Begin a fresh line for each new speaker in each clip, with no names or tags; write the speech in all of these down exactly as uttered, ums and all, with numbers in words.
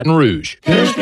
Baton Rouge.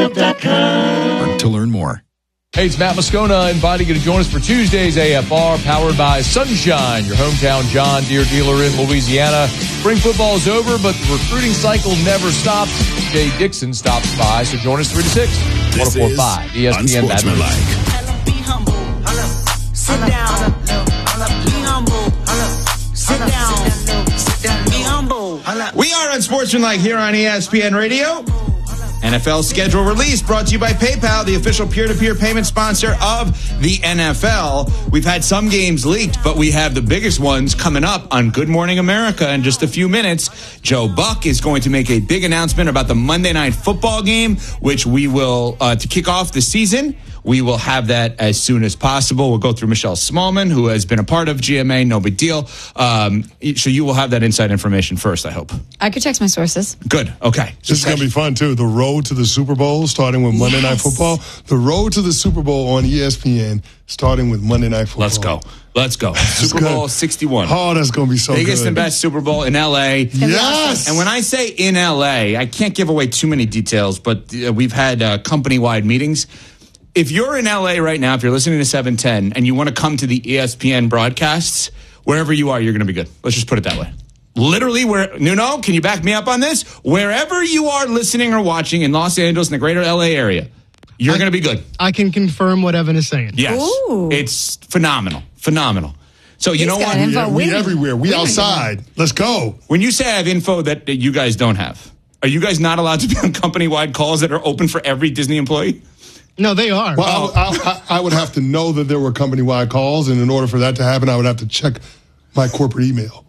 To learn more.
Hey, it's Matt Moscona inviting you to join us for Tuesday's A F R, powered by Sunshine, your hometown John Deere dealer in Louisiana. Spring football is over, but the recruiting cycle never stops. Jay Dixon stops by, so join us three to six.
This
one oh four point five E S P N Baton Rouge.
Unsportsmanlike.
Be humble. Sit down. Be humble. Sit down. Be humble.
We are Unsportsmanlike here on E S P N Radio. N F L schedule release brought to you by PayPal, the official peer-to-peer payment sponsor of the N F L. We've had some games leaked, but we have the biggest ones coming up on Good Morning America in just a few minutes. Joe Buck is going to make a big announcement about the Monday Night Football game, which we will, uh, to kick off the season. We will have that as soon as possible. We'll go through Michelle Smallman, who has been a part of G M A, no big deal. Um, so you will have that inside information first, I hope.
I could text my sources.
Good. Okay.
This is going to be fun, too. The road to the Super Bowl, starting with Monday Night
Yes.
Football. The road to the Super Bowl on E S P N, starting with Monday Night Football.
Let's go. Let's go. Super
good.
Bowl sixty-one.
Oh, that's going to be so
Biggest
good.
and best Super Bowl in L A.
Yes.
And when I say in L A, I can't give away too many details, but uh, we've had uh, company-wide meetings. If you're in L A right now, if you're listening to seven ten and you want to come to the E S P N broadcasts, wherever you are, you're going to be good. Let's just put it that way. Literally, where Nuno, can you back me up on this? Wherever you are listening or watching in Los Angeles, in the greater L A area, you're going to be good.
I can confirm what Evan is saying.
Yes.
Ooh.
It's phenomenal. Phenomenal. So you
He's
know
got
what?
info.
Yeah, we
We don't-
everywhere. We
we don't
outside. Let's go.
When you say I have info that you guys don't have, are you guys not allowed to be on company-wide calls that are open for every Disney employee?
No, they are.
Well, I, I, I would have to know that there were company-wide calls, and in order for that to happen, I would have to check my corporate email.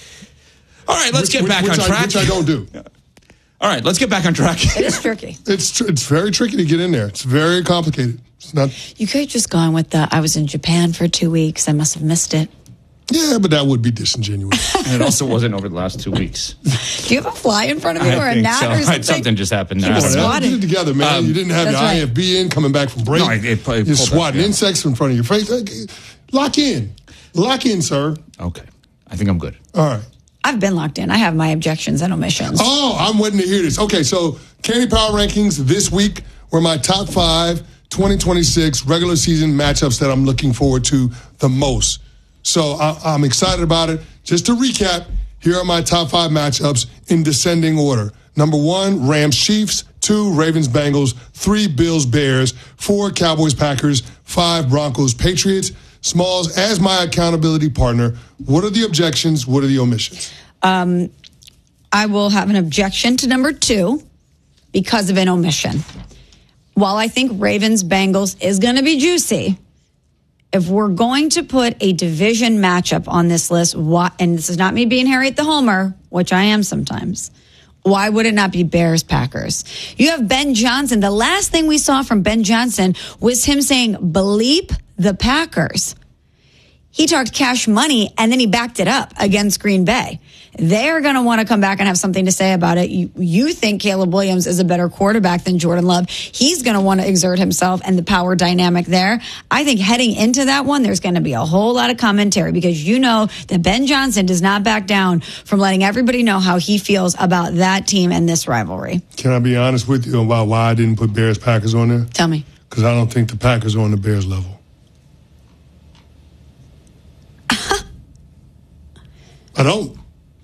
All right, let's
Which-
get back
which
on
I-
track.
Which I don't do.
All right, let's get back on track.
It is tricky.
It's tr- it's very tricky to get in there. It's very complicated. It's not.
You could have just gone with the, I was in Japan for two weeks. I must have missed it.
Yeah, but that would be disingenuous.
And it also wasn't over the last two weeks.
Do you have a fly in front of you or
I
a
think
gnat
so.
or something?
Something just happened there.
He
I
was
don't know.
swatting.
Get it together, man.
Um,
you didn't have
that's
your
right.
I F B in coming back from break.
No, it- it- it
You're
pulled
swatting
back, yeah.
insects in front of your face. Lock in. Lock in, sir.
Okay, I think I'm good.
All right.
I've been locked in. I have my objections and omissions.
Oh, I'm waiting to hear this. Okay, so Candy Power Rankings this week were my top five twenty twenty-six regular season matchups that I'm looking forward to the most. So I, I'm excited about it. Just to recap, here are my top five matchups in descending order. Number one, Rams Chiefs. Two, Ravens Bengals. Three, Bills Bears. Four, Cowboys Packers. Five, Broncos Patriots. Smalls, as my accountability partner, what are the objections? What are the omissions?
Um, I will have an objection to number two because of an omission. While I think Ravens Bengals is going to be juicy, if we're going to put a division matchup on this list, why, and this is not me being Harriet the Homer, which I am sometimes, why would it not be Bears Packers? You have Ben Johnson. The last thing we saw from Ben Johnson was him saying, bleep the Packers. He talked cash money and then he backed it up against Green Bay. They're going to want to come back and have something to say about it. You, you think Caleb Williams is a better quarterback than Jordan Love. He's going to want to exert himself and the power dynamic there. I think heading into that one, there's going to be a whole lot of commentary because you know that Ben Johnson does not back down from letting everybody know how he feels about that team and this rivalry.
Can I be honest with you about why I didn't put Bears Packers on there?
Tell me.
Because I don't think the Packers are on the Bears level. I don't.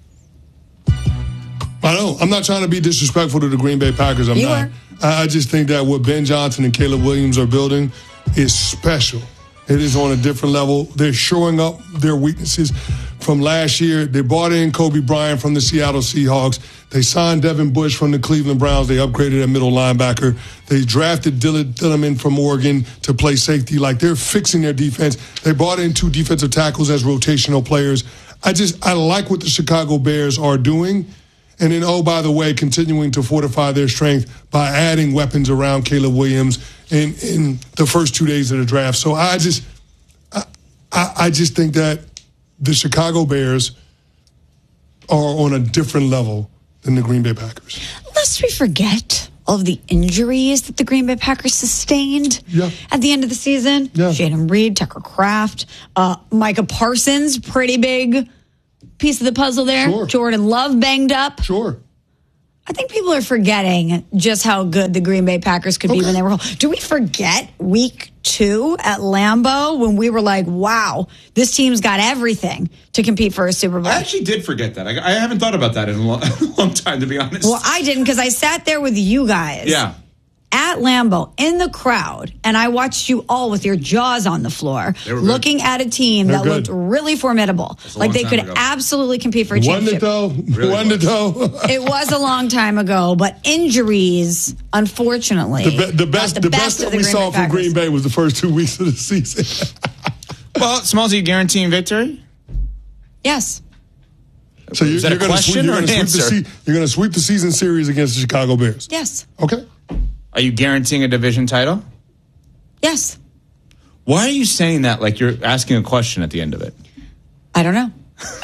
I don't. I'm not trying to be disrespectful to the Green Bay Packers. I'm
You
not.
are.
I I just think that what Ben Johnson and Caleb Williams are building is special. It is on a different level. They're showing up their weaknesses from last year. They brought in Kobe Bryant from the Seattle Seahawks. They signed Devin Bush from the Cleveland Browns. They upgraded at middle linebacker. They drafted Dylan Dillerman from Oregon to play safety. Like, they're fixing their defense. They brought in two defensive tackles as rotational players. I just, I like what the Chicago Bears are doing. And then, oh, by the way, continuing to fortify their strength by adding weapons around Caleb Williams in, in the first two days of the draft. So I just, I, I, I just think that the Chicago Bears are on a different level than the Green Bay Packers.
Lest we forget all of the injuries that the Green Bay Packers sustained
Yeah.
at the end of the season.
Yeah.
Jaden Reed, Tucker Kraft, uh, Micah Parsons, pretty big piece of the puzzle there.
Sure.
Jordan Love banged up.
Sure.
I think people are forgetting just how good the Green Bay Packers could be
Okay.
when they were home. Do we forget week two at Lambeau when we were like, wow, this team's got everything to compete for a Super Bowl?
I actually did forget that. I, I haven't thought about that in a long, a long time, to be honest.
Well, I didn't because I sat there with you guys.
yeah.
At Lambeau in the crowd, and I watched you all with your jaws on the floor,
They were good.
looking at a team
They're
that
good.
looked really formidable.
a
Like
long
they
time
could
ago.
absolutely compete for a
Wasn't
championship.
it though?
Really
Wasn't it though?
It was a long time ago, but injuries, unfortunately,
The, be- the
got
best,
the,
the
best
best
of
that
the
we
Green
saw
Bay
from
Packers.
Green Bay was the first two weeks of the season.
Well, Smalls, are you guaranteeing victory?
Yes.
So you're,
Is that a
you're gonna
question
sweep, you're
or
gonna
an
sweep the
answer?
se- you're going to sweep the season series against the Chicago Bears.
Yes.
Okay.
Are you guaranteeing a division title?
Yes.
Why are you saying that like you're asking a question at the end of it?
I don't know.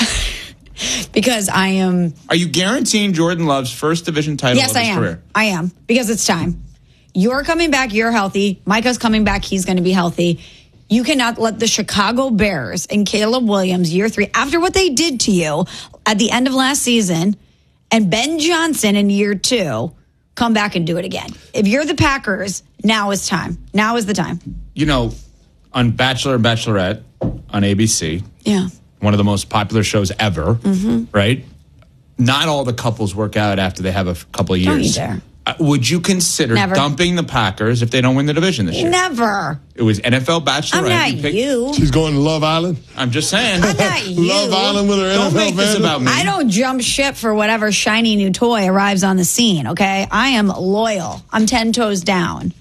Because I am.
Are you guaranteeing Jordan Love's first division title
Yes,
of
I
his
am.
career?
I am. Because it's time. You're coming back. You're healthy. Micah's coming back. He's going to be healthy. You cannot let the Chicago Bears and Caleb Williams, year three, after what they did to you at the end of last season, and Ben Johnson in year two, come back and do it again. If you're the Packers, now is time. Now is the time.
You know, on Bachelor and Bachelorette on A B C,
Yeah.
one of the most popular shows ever,
Mm-hmm.
right? Not all the couples work out after they have a f- couple of years.
Don't you dare.
Uh, would you consider
Never.
dumping the Packers if they don't win the division this year?
Never.
It was N F L Bachelorette.
I'm not
picked-
you.
She's going to Love Island.
I'm just saying.
I'm not you.
Love Island with her N F L
Don't make this
fandom.
about me.
I don't jump ship for whatever shiny new toy arrives on the scene, okay? I am loyal. I'm ten toes down.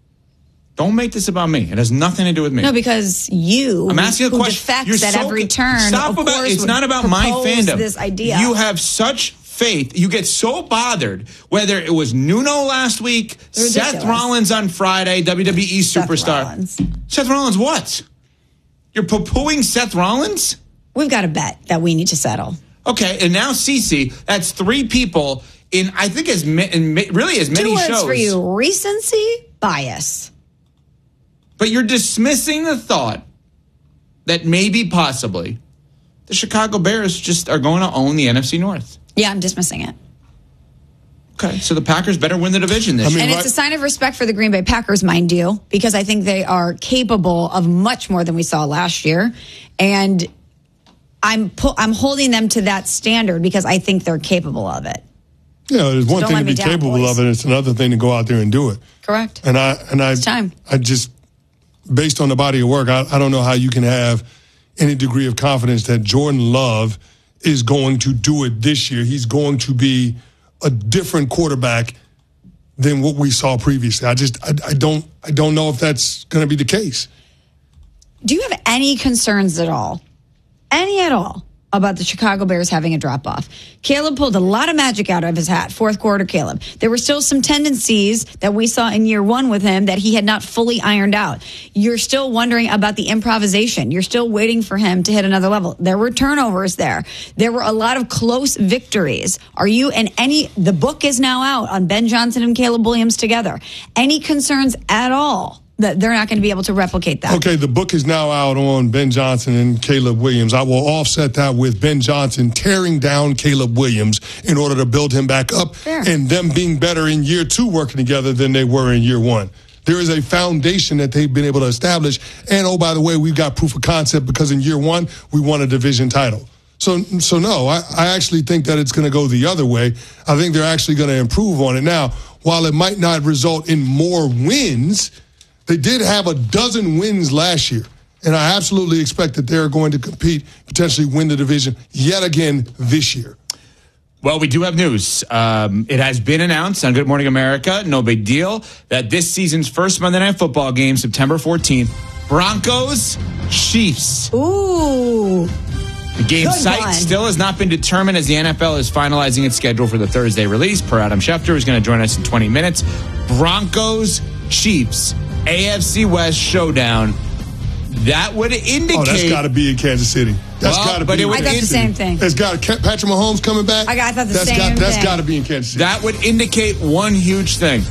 Don't make this about me. It has nothing to do with me.
No, because you
I'm asking a
who
question.
defects
You're
at
so
every
con-
turn,
Stop
of
about.
course,
It's
would
not about my
propose
fandom.
this idea.
You have such faith. You get so bothered whether it was Nuno last week,
Ridiculous.
Seth Rollins on Friday, W W E
Seth
superstar.
Rollins.
Seth Rollins, what? You're poo-pooing Seth Rollins?
We've got a bet that we need to settle.
Okay, and now Cece, that's three people in, I think, as ma- in ma- really as many
Two words
shows.
for you: recency bias.
But you're dismissing the thought that maybe, possibly, the Chicago Bears just are going to own the N F C North.
Yeah, I'm dismissing it.
Okay, so the Packers better win the division this
I mean,
year.
And
right-
it's a sign of respect for the Green Bay Packers, mind you, because I think they are capable of much more than we saw last year. And I'm pu- I'm holding them to that standard because I think they're capable of it.
You know, there's one
don't
thing
let
to
me
be
down,
capable
boys.
of it. It's another thing to go out there and do it.
Correct.
And I and I
time.
I just based on the body of work, I, I don't know how you can have any degree of confidence that Jordan Love is going to do it this year. He's going to be a different quarterback than what we saw previously. I just I, I don't I don't know if that's going to be the case.
Do you have any concerns at all? Any at all about the Chicago Bears having a drop off? Caleb pulled a lot of magic out of his hat, fourth quarter Caleb. There were still some tendencies that we saw in year one with him that he had not fully ironed out. You're still wondering about the improvisation. You're still waiting for him to hit another level. There were turnovers there. There were a lot of close victories. Are you and any, the book is now out on Ben Johnson and Caleb Williams together. Any concerns at all that they're not going to be able to replicate that?
Okay, the book is now out on Ben Johnson and Caleb Williams. I will offset that with Ben Johnson tearing down Caleb Williams in order to build him back up
Fair.
and them being better in year two working together than they were in year one. There is a foundation that they've been able to establish. And, oh, by the way, we've got proof of concept because in year one, we won a division title. So, so no, I, I actually think that it's going to go the other way. I think they're actually going to improve on it. Now, while it might not result in more wins, they did have a dozen wins last year, and I absolutely expect that they're going to compete, potentially win the division yet again this year.
Well, we do have news. Um, it has been announced on Good Morning America, no big deal, that this season's first Monday Night Football game, September fourteenth, Broncos, Chiefs.
Ooh.
The game
Good
site
one.
still has not been determined as the N F L is finalizing its schedule for the Thursday release. Per Adam Schefter, who's going to join us in twenty minutes. Broncos, Chiefs, A F C West showdown. That would indicate.
Oh, that's got to be in Kansas City. That's
Well,
got to
but
be.
it
in
would-
I thought the
Kansas
same
City.
thing.
It's got Patrick Mahomes coming back.
I got- I thought the
that's
same
got, That's
thing.
got to be in Kansas City.
That would indicate one huge thing.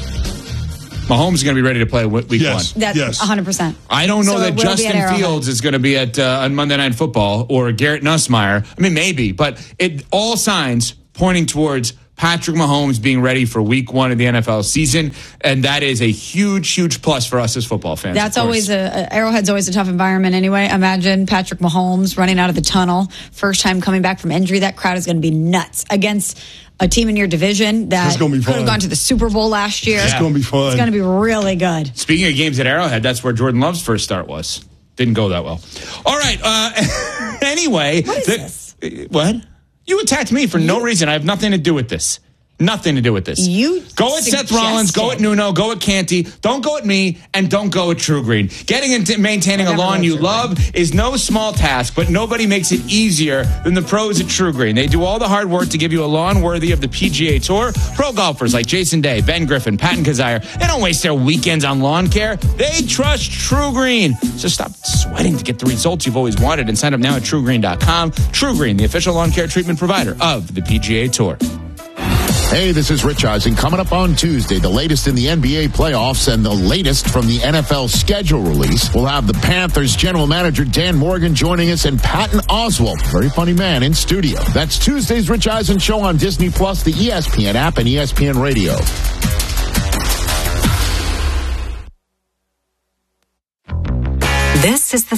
Mahomes is going to be ready to play week
Yes.
one.
That's
Yes.
one hundred percent.
I don't know
So
that
it will be at
Justin
Arrowhead.
Fields is going to be at uh, on Monday Night Football or Garrett Nussmeier. I mean, maybe, but it all signs pointing towards Patrick Mahomes being ready for week one of the N F L season. And that is a huge, huge plus for us as football fans.
That's always a, a Arrowhead's always a tough environment anyway. Imagine Patrick Mahomes running out of the tunnel, first time coming back from injury. That crowd is going to be nuts against a team in your division that could have gone to the Super Bowl last year.
It's going to be fun.
It's going to be really good.
Speaking of games at Arrowhead, that's where Jordan Love's first start was. Didn't go that well. All right. Uh, anyway.
What is
the,
this?
What? You attacked me for you, no reason. I have nothing to do with this. Nothing to do with this.
You
go at Seth Rollins, go at Nuno, go at Canty. Don't go at me, and don't go at True Green. Getting into maintaining a lawn you love Green. is no small task, but nobody makes it easier than the pros at True Green. They do all the hard work to give you a lawn worthy of the P G A Tour. Pro golfers like Jason Day, Ben Griffin, Patton Kazire, they don't waste their weekends on lawn care. They trust True Green. So stop sweating to get the results you've always wanted and sign up now at true green dot com. True Green, the official lawn care treatment provider of the P G A Tour.
Hey, this is Rich Eisen. Coming up on Tuesday, the latest in the N B A playoffs and the latest from the N F L schedule release. We'll have the Panthers general manager Dan Morgan joining us and Patton Oswalt, very funny man, in studio. That's Tuesday's Rich Eisen Show on Disney Plus, the E S P N app, and E S P N Radio.
This is the